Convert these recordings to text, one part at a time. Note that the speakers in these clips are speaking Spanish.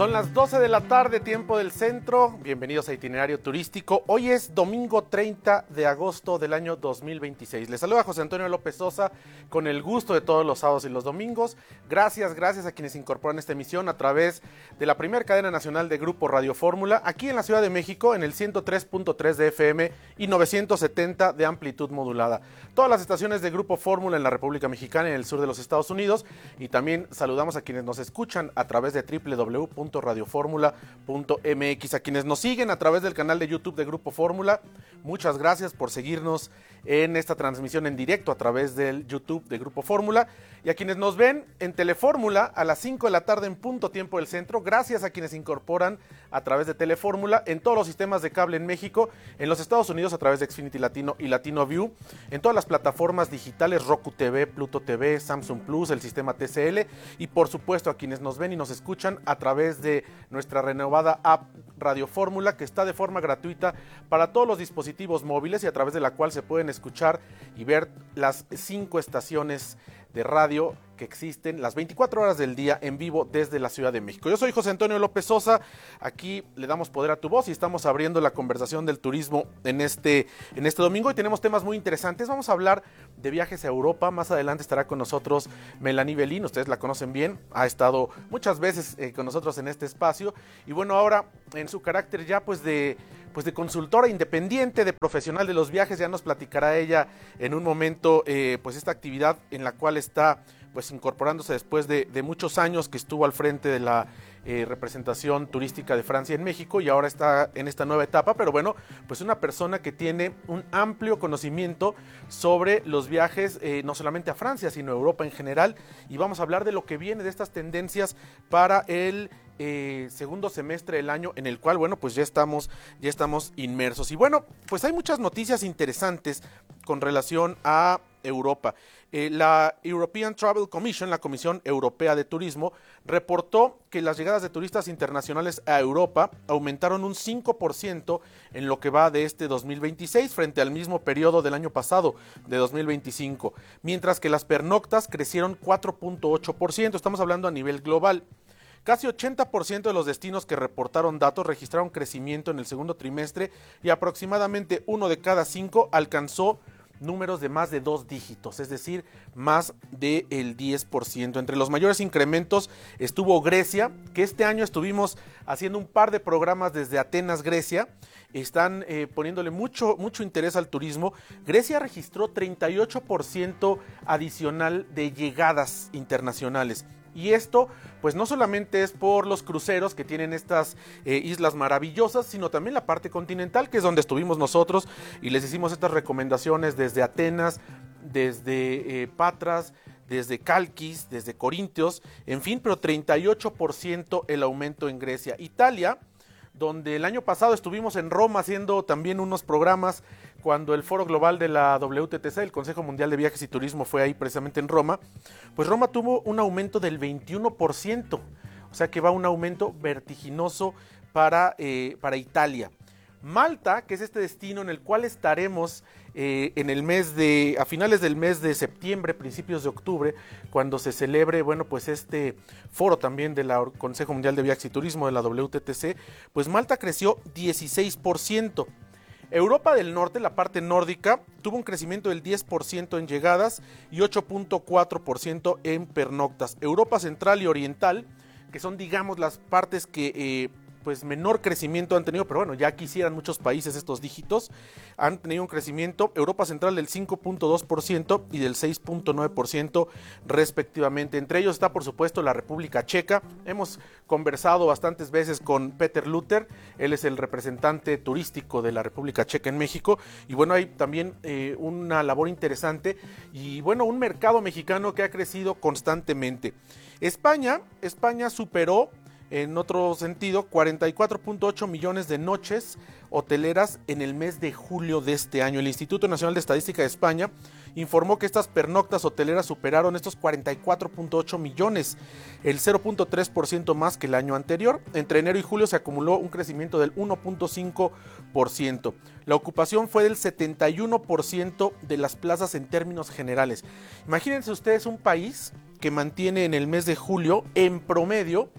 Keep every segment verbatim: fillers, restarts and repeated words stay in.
Son las doce de la tarde, tiempo del centro. Bienvenidos a Itinerario Turístico. Hoy es domingo treinta de agosto del año dos mil veintiséis. Les saluda José Antonio López Sosa con el gusto de todos los sábados y los domingos. Gracias, gracias a quienes incorporan esta emisión a través de la primera cadena nacional de Grupo Radio Fórmula, aquí en la Ciudad de México, en el ciento tres punto tres de F M y novecientos setenta de amplitud modulada. Todas las estaciones de Grupo Fórmula en la República Mexicana y en el sur de los Estados Unidos. Y también saludamos a quienes nos escuchan a través de doble u doble u doble u punto radio fórmula punto m x, a quienes nos siguen a través del canal de YouTube de Grupo Fórmula. Muchas gracias por seguirnos en esta transmisión en directo a través del YouTube de Grupo Fórmula, y a quienes nos ven en Telefórmula a las cinco de la tarde en punto tiempo del centro. Gracias a quienes se incorporan a través de Telefórmula en todos los sistemas de cable en México, en los Estados Unidos a través de Xfinity Latino y Latino View, en todas las plataformas digitales, Roku T V, Pluto T V, Samsung Plus, el sistema T C L, y por supuesto a quienes nos ven y nos escuchan a través de nuestra renovada app Radio Fórmula, que está de forma gratuita para todos los dispositivos móviles y a través de la cual se pueden escuchar y ver las cinco estaciones de radio que existen las veinticuatro horas del día en vivo desde la Ciudad de México. Yo soy José Antonio López Sosa, aquí le damos poder a tu voz y estamos abriendo la conversación del turismo en este, en este domingo, y tenemos temas muy interesantes. Vamos a hablar de viajes a Europa. Más adelante estará con nosotros Melanie Belín, ustedes la conocen bien, ha estado muchas veces eh, con nosotros en este espacio, y bueno, ahora en su carácter ya pues de... pues de consultora independiente, de profesional de los viajes, ya nos platicará ella en un momento eh, pues esta actividad en la cual está pues incorporándose después de, de muchos años que estuvo al frente de la eh, representación turística de Francia en México, y ahora está en esta nueva etapa. Pero bueno, pues una persona que tiene un amplio conocimiento sobre los viajes, eh, no solamente a Francia, sino a Europa en general, y vamos a hablar de lo que viene, de estas tendencias para el Eh, segundo semestre del año, en el cual, bueno, pues ya estamos, ya estamos inmersos. Y bueno, pues hay muchas noticias interesantes con relación a Europa. Eh, la European Travel Commission, la Comisión Europea de Turismo, reportó que las llegadas de turistas internacionales a Europa aumentaron un cinco por ciento en lo que va de este dos mil veintiséis frente al mismo periodo del año pasado, de dos mil veinticinco, mientras que las pernoctas crecieron cuatro punto ocho por ciento. Estamos hablando a nivel global. Casi ochenta por ciento de los destinos que reportaron datos registraron crecimiento en el segundo trimestre, y aproximadamente uno de cada cinco alcanzó números de más de dos dígitos, es decir, más del diez por ciento. Entre los mayores incrementos estuvo Grecia, que este año estuvimos haciendo un par de programas desde Atenas, Grecia. Están eh, poniéndole mucho, mucho interés al turismo. Grecia registró treinta y ocho por ciento adicional de llegadas internacionales. Y esto, pues no solamente es por los cruceros que tienen estas eh, islas maravillosas, sino también la parte continental, que es donde estuvimos nosotros y les hicimos estas recomendaciones desde Atenas, desde eh, Patras, desde Calquis, desde Corintios, en fin, pero treinta y ocho por ciento el aumento en Grecia. Italia, donde el año pasado estuvimos en Roma haciendo también unos programas cuando el Foro Global de la W T T C, el Consejo Mundial de Viajes y Turismo, fue ahí precisamente en Roma, pues Roma tuvo un aumento del veintiuno por ciento, o sea que va un aumento vertiginoso para, eh, para Italia. Malta, que es este destino en el cual estaremos eh, en el mes de, a finales del mes de septiembre, principios de octubre, cuando se celebre, bueno, pues este foro también del Consejo Mundial de Viajes y Turismo de la W T T C, pues Malta creció dieciséis por ciento. Europa del Norte, la parte nórdica, tuvo un crecimiento del diez por ciento en llegadas y ocho punto cuatro por ciento en pernoctas. Europa Central y Oriental, que son, digamos, las partes que eh, pues menor crecimiento han tenido, pero bueno, ya quisieran muchos países estos dígitos, han tenido un crecimiento, Europa Central del cinco punto dos por ciento y del seis punto nueve por ciento respectivamente. Entre ellos está, por supuesto, la República Checa. Hemos conversado bastantes veces con Peter Luther, él es el representante turístico de la República Checa en México, y bueno, hay también eh, una labor interesante y bueno, un mercado mexicano que ha crecido constantemente. España, España superó, en otro sentido, cuarenta y cuatro punto ocho millones de noches hoteleras en el mes de julio de este año. El Instituto Nacional de Estadística de España informó que estas pernoctas hoteleras superaron estos cuarenta y cuatro punto ocho millones, el cero punto tres por ciento más que el año anterior. Entre enero y julio se acumuló un crecimiento del uno punto cinco por ciento. La ocupación fue del setenta y uno por ciento de las plazas en términos generales. Imagínense ustedes un país que mantiene en el mes de julio, en promedio,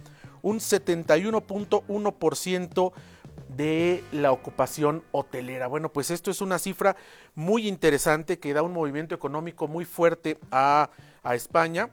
un setenta y uno punto uno por ciento de la ocupación hotelera. Bueno, pues esto es una cifra muy interesante que da un movimiento económico muy fuerte a, a España.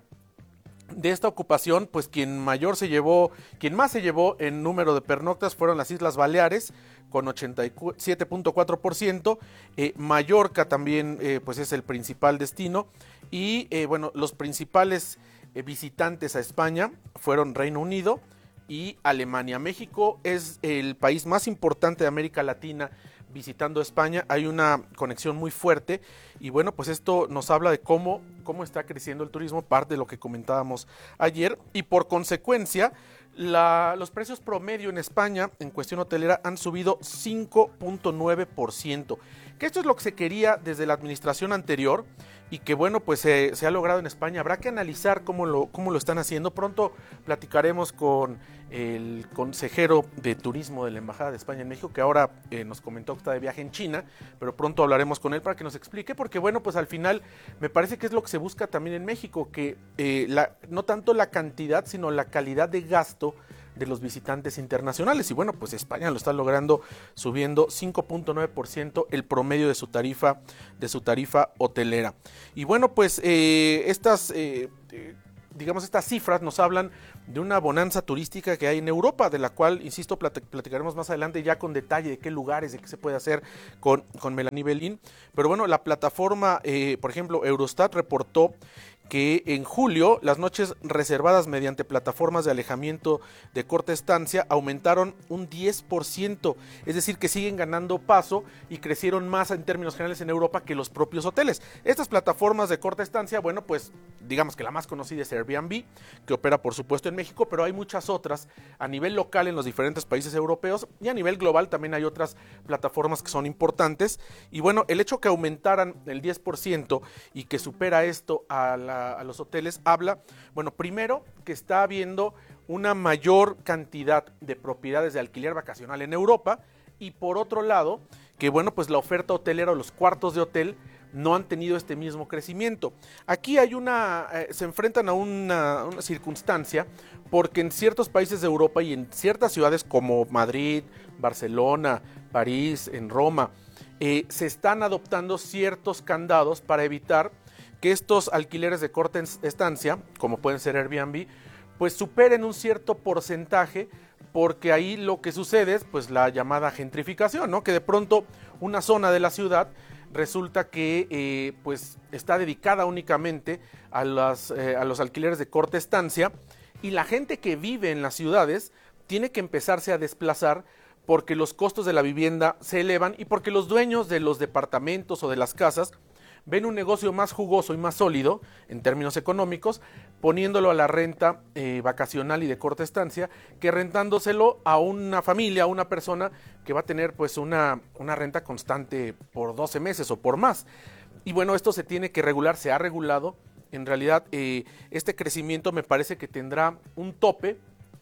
De esta ocupación, pues quien mayor se llevó, quien más se llevó en número de pernoctas fueron las Islas Baleares, con ochenta y siete punto cuatro por ciento, eh, Mallorca también eh, pues es el principal destino, y eh, bueno, los principales eh, visitantes a España fueron Reino Unido y Alemania. México es el país más importante de América Latina visitando España, hay una conexión muy fuerte y bueno, pues esto nos habla de cómo, cómo está creciendo el turismo, parte de lo que comentábamos ayer, y por consecuencia la, los precios promedio en España en cuestión hotelera han subido cinco punto nueve por ciento, que esto es lo que se quería desde la administración anterior y que bueno, pues eh, se ha logrado en España. Habrá que analizar cómo lo, cómo lo están haciendo. Pronto platicaremos con el consejero de turismo de la Embajada de España en México, que ahora eh, nos comentó que está de viaje en China, pero pronto hablaremos con él para que nos explique, porque bueno, pues al final me parece que es lo que se busca también en México, que eh, la, no tanto la cantidad, sino la calidad de gasto de los visitantes internacionales. Y bueno, pues España lo está logrando, subiendo cinco punto nueve por ciento el promedio de su tarifa, de su tarifa hotelera. Y bueno, pues eh, estas eh, eh, digamos, estas cifras nos hablan de una bonanza turística que hay en Europa, de la cual, insisto, plat- platicaremos más adelante ya con detalle de qué lugares, de qué se puede hacer con, con Melanie Belín. Pero bueno, la plataforma, eh, por ejemplo, Eurostat reportó que en julio las noches reservadas mediante plataformas de alojamiento de corta estancia aumentaron un diez por ciento, es decir, que siguen ganando paso y crecieron más en términos generales en Europa que los propios hoteles. Estas plataformas de corta estancia, bueno, pues digamos que la más conocida es Airbnb, que opera por supuesto en México, pero hay muchas otras a nivel local en los diferentes países europeos, y a nivel global también hay otras plataformas que son importantes. Y bueno, el hecho que aumentaran el diez por ciento y que supera esto a la a los hoteles, habla, bueno, primero que está habiendo una mayor cantidad de propiedades de alquiler vacacional en Europa, y por otro lado, que bueno, pues la oferta hotelera o los cuartos de hotel no han tenido este mismo crecimiento. Aquí hay una, eh, se enfrentan a una, una circunstancia, porque en ciertos países de Europa y en ciertas ciudades como Madrid, Barcelona, París, en Roma, eh, se están adoptando ciertos candados para evitar que estos alquileres de corta estancia, como pueden ser Airbnb, pues superen un cierto porcentaje, porque ahí lo que sucede es pues la llamada gentrificación, ¿no? Que de pronto una zona de la ciudad resulta que eh, pues está dedicada únicamente a, las, eh, a los alquileres de corta estancia, y la gente que vive en las ciudades tiene que empezarse a desplazar porque los costos de la vivienda se elevan y porque los dueños de los departamentos o de las casas ven un negocio más jugoso y más sólido en términos económicos poniéndolo a la renta eh, vacacional y de corta estancia, que rentándoselo a una familia, a una persona que va a tener pues una, una renta constante por doce meses o por más. Y bueno, esto se tiene que regular, se ha regulado. En realidad eh, este crecimiento me parece que tendrá un tope,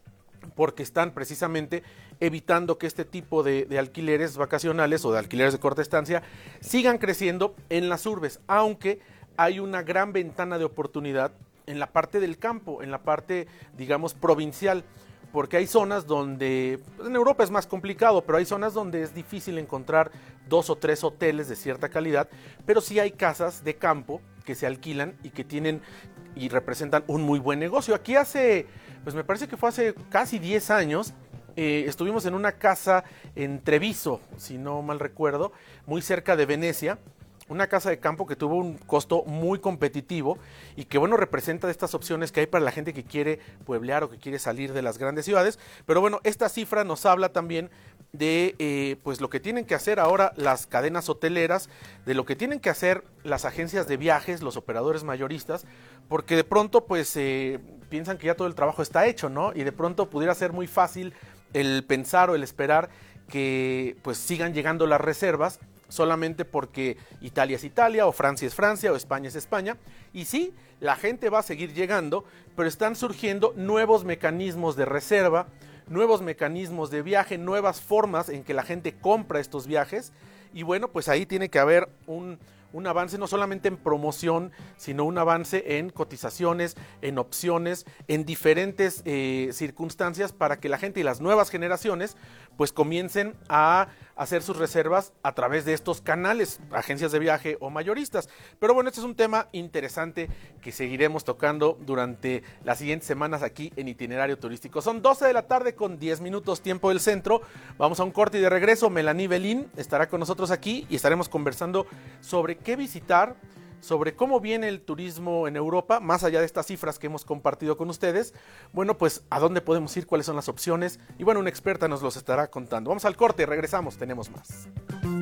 porque están precisamente evitando que este tipo de, de alquileres vacacionales o de alquileres de corta estancia sigan creciendo en las urbes, aunque hay una gran ventana de oportunidad en la parte del campo, en la parte, digamos, provincial, porque hay zonas donde, pues en Europa es más complicado, pero hay zonas donde es difícil encontrar dos o tres hoteles de cierta calidad, pero sí hay casas de campo que se alquilan y que tienen y representan un muy buen negocio. Aquí hace, pues me parece que fue hace casi diez años, eh, estuvimos en una casa en Treviso, si no mal recuerdo, muy cerca de Venecia, una casa de campo que tuvo un costo muy competitivo y que bueno, representa de estas opciones que hay para la gente que quiere pueblear o que quiere salir de las grandes ciudades. Pero bueno, esta cifra nos habla también de eh, pues lo que tienen que hacer ahora las cadenas hoteleras, de lo que tienen que hacer las agencias de viajes, los operadores mayoristas, porque de pronto pues eh, piensan que ya todo el trabajo está hecho, ¿no? Y de pronto pudiera ser muy fácil el pensar o el esperar que pues sigan llegando las reservas solamente porque Italia es Italia, o Francia es Francia, o España es España. Y sí, la gente va a seguir llegando, pero están surgiendo nuevos mecanismos de reserva, nuevos mecanismos de viaje, nuevas formas en que la gente compra estos viajes. Y bueno, pues ahí tiene que haber un, un avance no solamente en promoción, sino un avance en cotizaciones, en opciones, en diferentes eh, circunstancias para que la gente y las nuevas generaciones pues comiencen a hacer sus reservas a través de estos canales, agencias de viaje o mayoristas. Pero bueno, este es un tema interesante que seguiremos tocando durante las siguientes semanas aquí en Itinerario Turístico. Son doce de la tarde con diez minutos tiempo del centro. Vamos a un corte y de regreso. Melanie Belín estará con nosotros aquí y estaremos conversando sobre qué visitar, sobre cómo viene el turismo en Europa, más allá de estas cifras que hemos compartido con ustedes. Bueno, pues a dónde podemos ir, cuáles son las opciones, y bueno, una experta nos los estará contando. Vamos al corte, regresamos, tenemos más.